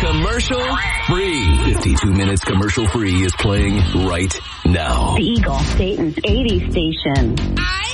commercial free. 52 minutes commercial free is playing right now. The Eagle, Dayton's 80s station. I